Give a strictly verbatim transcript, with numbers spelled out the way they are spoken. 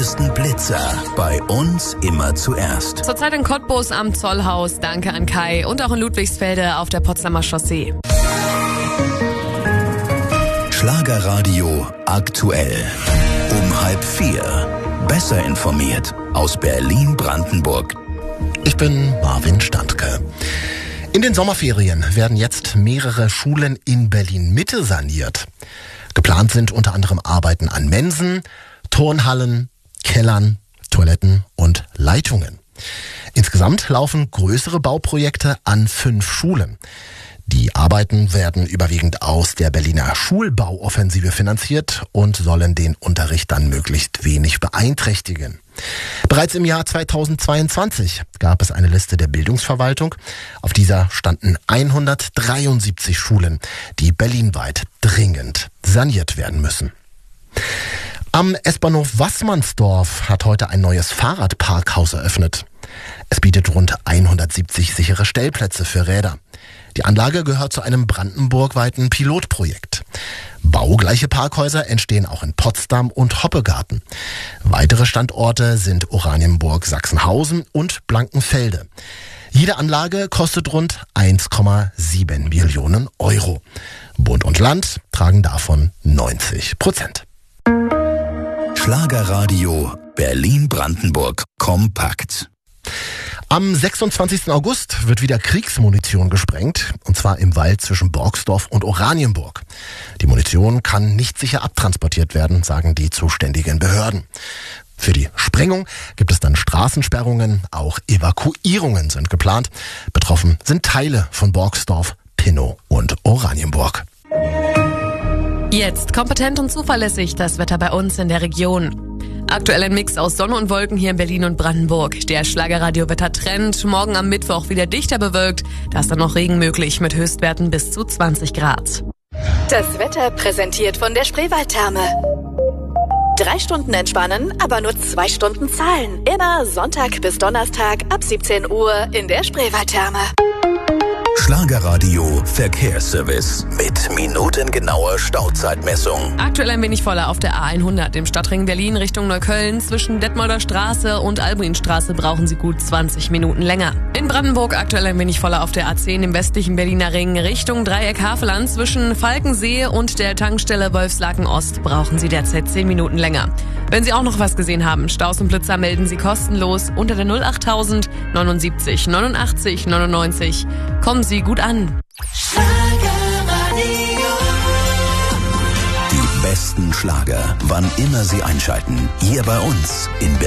neuesten Blitzer bei uns immer zuerst. Zurzeit in Cottbus am Zollhaus. Danke an Kai. Und auch in Ludwigsfelde auf der Potsdamer Chaussee. Schlagerradio aktuell. Um halb vier. Besser informiert aus Berlin-Brandenburg. Ich bin Marvin Standke. In den Sommerferien werden jetzt mehrere Schulen in Berlin-Mitte saniert. Geplant sind unter anderem Arbeiten an Mensen, Turnhallen, Kellern, Toiletten und Leitungen. Insgesamt laufen größere Bauprojekte an fünf Schulen. Die Arbeiten werden überwiegend aus der Berliner Schulbauoffensive finanziert und sollen den Unterricht dann möglichst wenig beeinträchtigen. Bereits im Jahr zweitausendzweiundzwanzig gab es eine Liste der Bildungsverwaltung. Auf dieser standen hundertdreiundsiebzig Schulen, die berlinweit dringend saniert werden müssen. Am S-Bahnhof Wassmannsdorf hat heute ein neues Fahrradparkhaus eröffnet. Es bietet rund hundertsiebzig sichere Stellplätze für Räder. Die Anlage gehört zu einem brandenburgweiten Pilotprojekt. Baugleiche Parkhäuser entstehen auch in Potsdam und Hoppegarten. Weitere Standorte sind Oranienburg, Sachsenhausen und Blankenfelde. Jede Anlage kostet rund eins Komma sieben Millionen Euro. Bund und Land tragen davon neunzig Prozent. Schlagerradio Berlin-Brandenburg kompakt. Am sechsundzwanzigsten August wird wieder Kriegsmunition gesprengt, und zwar im Wald zwischen Borgsdorf und Oranienburg. Die Munition kann nicht sicher abtransportiert werden, sagen die zuständigen Behörden. Für die Sprengung gibt es dann Straßensperrungen, auch Evakuierungen sind geplant. Betroffen sind Teile von Borgsdorf, Pinnow und Oranienburg. Jetzt kompetent und zuverlässig das Wetter bei uns in der Region. Aktuell ein Mix aus Sonne und Wolken hier in Berlin und Brandenburg. Der Schlagerradio-Wetter-Trend. Morgen am Mittwoch wieder dichter bewölkt. Da ist dann noch Regen möglich mit Höchstwerten bis zu zwanzig Grad. Das Wetter präsentiert von der Spreewaldtherme. Drei Stunden entspannen, aber nur zwei Stunden zahlen. Immer Sonntag bis Donnerstag ab siebzehn Uhr in der Spreewaldtherme. Schlagerradio Verkehrsservice mit minutengenauer Stauzeitmessung. Aktuell ein wenig voller auf der A hundert im Stadtring Berlin Richtung Neukölln. Zwischen Detmolder Straße und Albrinstraße brauchen Sie gut zwanzig Minuten länger. In Brandenburg aktuell ein wenig voller auf der A zehn im westlichen Berliner Ring Richtung Dreieck Havelland. Zwischen Falkensee und der Tankstelle Wolfslaken Ost brauchen Sie derzeit zehn Minuten länger. Wenn Sie auch noch was gesehen haben, Staus und Blitzer melden Sie kostenlos unter der null achttausend neunundsiebzig neunundachtzig neunundneunzig. Kommen Sie gut an. Die besten Schlager, wann immer Sie einschalten, hier bei uns in Berlin.